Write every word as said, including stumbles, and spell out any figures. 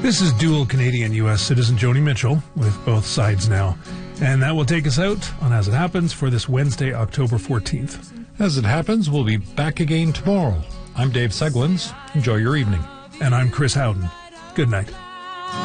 This is dual Canadian U S citizen Joni Mitchell with Both Sides Now. And that will take us out on As It Happens for this Wednesday, October fourteenth. As It Happens, we'll be back again tomorrow. I'm Dave Seglins. Enjoy your evening. And I'm Chris Howden. Good night.